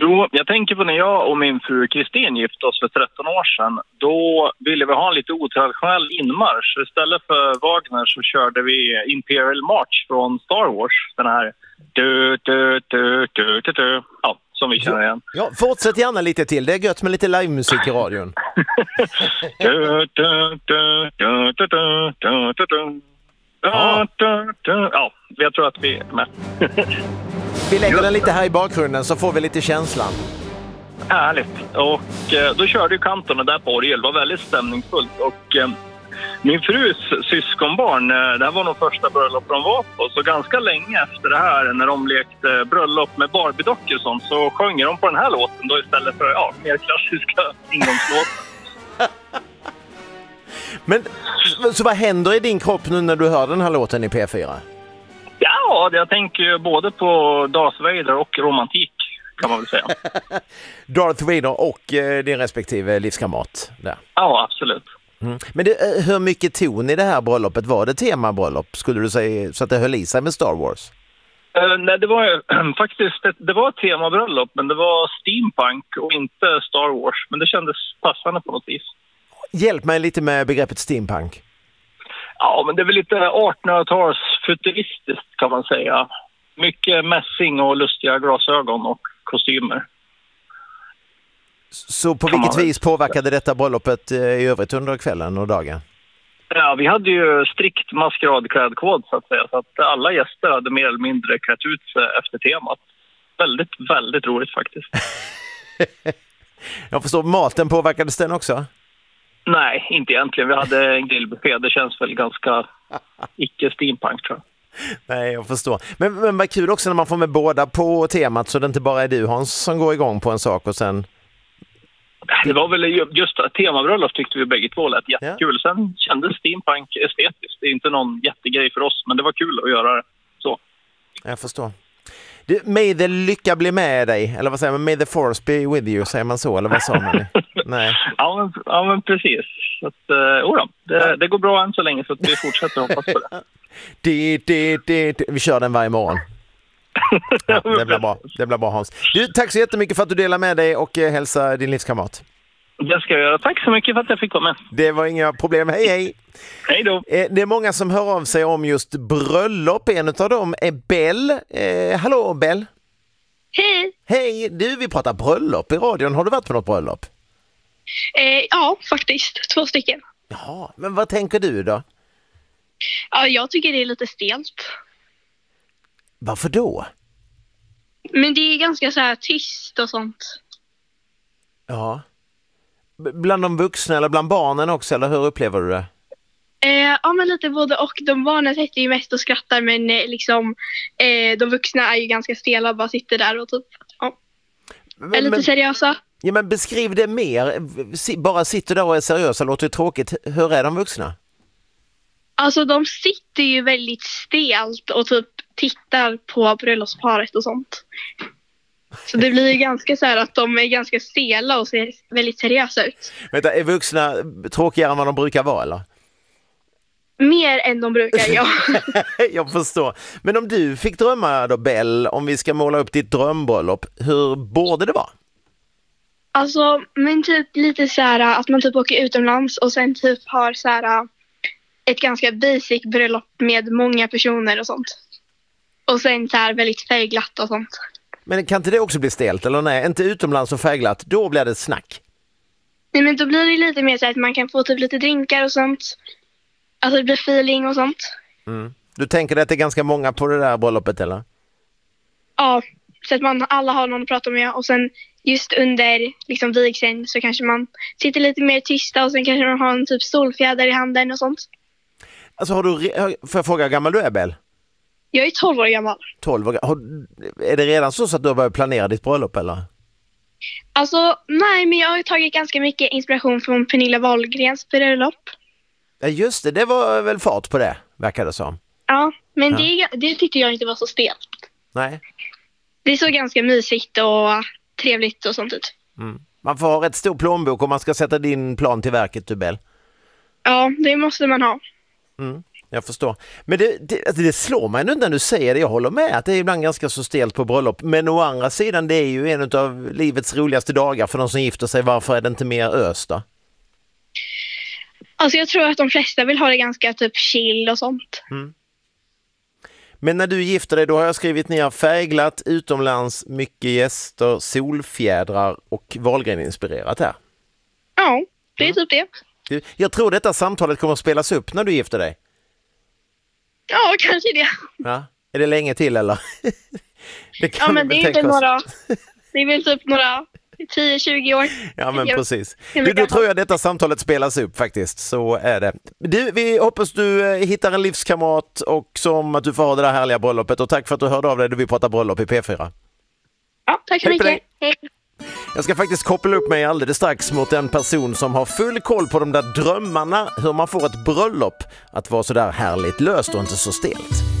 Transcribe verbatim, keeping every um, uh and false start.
Jo, jag tänker på när jag och min fru Kristin gifte oss för tretton år sedan. Då ville vi ha en lite otraditionell inmarsch. Istället för Wagner så körde vi Imperial March från Star Wars. Den här du, du, du, du, du, du. Ja, som vi känner igen. Ja, fortsätt gärna lite till. Det är gött med lite livemusik i radion. du, du, du, du, du, du, du, du, du. Ja. Du, du. Ja, jag tror att vi är med. Vi lägger den lite här i bakgrunden så får vi lite känslan. Härligt. Och eh, då körde ju kantorna där på orgel. Det var väldigt stämningsfullt. Och eh, min frus syskonbarn, eh, det här var nog första bröllop de var på. Så ganska länge efter det här, när de lekte bröllop med Barbie-dockor och sånt, så sjöng de på den här låten då istället för ja, mer klassiska ingångslåtar. Men så vad händer i din kropp nu när du hör den här låten i P fyra? Ja, jag tänker ju både på Darth Vader och romantik, kan man väl säga. Darth Vader och eh, din respektive livskamrat där. Ja, absolut. Mm. Men det, eh, hur mycket ton i det här bröllopet? Var det temabröllop, skulle du säga, så att det höll i sig med Star Wars? Uh, nej, det var ju faktiskt ett, det var ett temabröllop, men det var steampunk och inte Star Wars. Men det kändes passande på något vis. Hjälp mig lite med begreppet steampunk. Ja, men det är väl lite artonhundratals futuristiskt kan man säga. Mycket mässing och lustiga glasögon och kostymer. Så på vilket vis påverkade detta bröllopet i övrigt under kvällen och dagen? Ja, vi hade ju strikt maskeradklädkod så att säga. Så att alla gäster hade mer eller mindre klätt ut sig efter temat. Väldigt, väldigt roligt faktiskt. Jag förstår, maten påverkades den också? Nej, inte egentligen. Vi hade en grillbuffé. Det känns väl ganska icke-steampunk, tror jag. Nej, jag förstår. Men, men vad kul också när man får med båda på temat så det inte bara är du, Hans, som går igång på en sak och sen... Det var väl just temabröllop tyckte vi bägge två lät jättekul. Ja. Sen kändes steampunk estetiskt. Det är inte någon jättegrej för oss, men det var kul att göra det så. Jag förstår. Du, may the lycka bli med dig. Eller vad säger man? May the force be with you. Säger man så? Eller vad sa man? Nej. Ja, men, ja, men precis. Så att, uh, oh då, det, ja. det går bra än så länge så att vi fortsätter hoppas på det. det, det, det, det. Vi kör den varje morgon. Ja, det blir bra. Det blir bra, Hans. Du, tack så jättemycket för att du delar med dig och eh, hälsa din livskamrat. Det ska jag göra. Tack så mycket för att jag fick vara med. Det var inga problem. Hej, hej. Hej då. Eh, det är många som hör av sig om just bröllop. En av dem är Bell. Eh, hallå, Bell. Hej. Hej. Du, vi pratar bröllop i radion. Har du varit på något bröllop? Eh, ja, faktiskt. Två stycken. Jaha, men vad tänker du då? Ja, jag tycker det är lite stelt. Varför då? Men det är ganska så här tyst och sånt. Ja. B- bland de vuxna eller bland barnen också, eller hur upplever du det? Eh, ja, men lite både och. De barnen sitter ju mest och skrattar, men eh, liksom eh, de vuxna är ju ganska stela och bara sitter där och typ, ja. Men, är lite men, seriösa. Ja, men beskriv det mer. Bara sitter där och är seriösa, låter det tråkigt. Hur är de vuxna? Alltså de sitter ju väldigt stelt och typ tittar på bröllopsparet och sånt. Så det blir ju ganska så här att de är ganska stela och ser väldigt seriösa ut. Vänta, är vuxna tråkigare än vad de brukar vara, eller? Mer än de brukar, ja. Jag förstår. Men om du fick drömma då, Bell, om vi ska måla upp ditt drömbröllop, hur borde det vara? Alltså, men typ lite så här att man typ åker utomlands och sen typ har så här ett ganska basic bröllop med många personer och sånt. Och sen så här väldigt färgglatt och sånt. Men kan inte det också bli stelt? Eller nej, inte utomlands och färgglatt. Då blir det snack. Nej, men då blir det lite mer så att man kan få typ lite drinkar och sånt. Alltså det blir feeling och sånt. Mm. Du tänker att det är ganska många på det där bröllopet, eller? Ja, så att man alla har någon att prata med. Och sen just under liksom vigseln så kanske man sitter lite mer tysta. Och sen kanske man har en typ solfjäder i handen och sånt. Alltså har du, får jag fråga hur gammal du är, Bell? Jag är tolv år gammal. tolv år har, är det redan så att du har börjat planera ditt bröllop, eller? Alltså, nej, men jag har tagit ganska mycket inspiration från Pernilla Wahlgrens bröllop. Ja, just det. Det var väl fart på det, verkar det som. Ja, men ja. Det, det tyckte jag inte var så stelt. Nej. Det är så ganska mysigt och trevligt och sånt ut. Mm. Man får ha rätt stor plånbok om man ska sätta din plan till verket, du, Bell. Ja, det måste man ha. Mm. Jag förstår. Men det, det, alltså det slår mig nu när du säger det. Jag håller med att det är ibland ganska så stelt på bröllop. Men å andra sidan, det är ju en av livets roligaste dagar för de som gifter sig. Varför är det inte mer ös då? Alltså jag tror att de flesta vill ha det ganska typ chill och sånt. Mm. Men när du gifter dig, då har jag skrivit ner färgglatt, utomlands, mycket gäster, solfjädrar och Wahlgren-inspirerat här. Ja, det är typ det. Du, jag tror detta samtalet kommer att spelas upp när du gifter dig. Ja, kanske det. Ja. Är det länge till eller? Det kan ja, men det är inte oss. några... Det är väl typ några tio tjugo år. Ja, men precis. Du, då tror jag detta samtalet spelas upp faktiskt. Så är det. Du, vi hoppas du hittar en livskamrat och som att du får ha det där härliga bröllopet. Och tack för att du hörde av dig då vi pratar bröllop i P fyra. Ja, tack så Hej mycket. Hej. Jag ska faktiskt koppla upp mig alldeles strax mot en person som har full koll på de där drömmarna hur man får ett bröllop att vara så där härligt löst och inte så stelt.